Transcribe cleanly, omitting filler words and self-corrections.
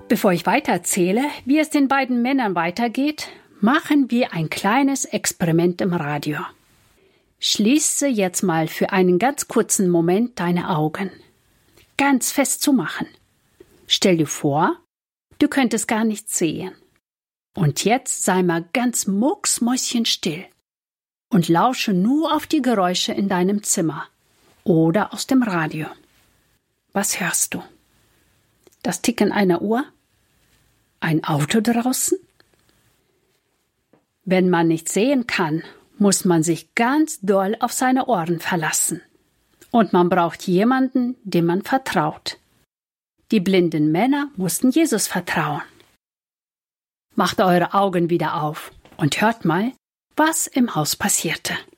Bevor ich weitererzähle, wie es den beiden Männern weitergeht, machen wir ein kleines Experiment im Radio. Schließe jetzt mal für einen ganz kurzen Moment deine Augen. Ganz fest zumachen. Stell dir vor, du könntest gar nichts sehen. Und jetzt sei mal ganz mucksmäuschenstill und lausche nur auf die Geräusche in deinem Zimmer oder aus dem Radio. Was hörst du? Das Ticken einer Uhr? Ein Auto draußen? Wenn man nicht sehen kann, muss man sich ganz doll auf seine Ohren verlassen. Und man braucht jemanden, dem man vertraut. Die blinden Männer mussten Jesus vertrauen. Macht eure Augen wieder auf und hört mal, was im Haus passierte.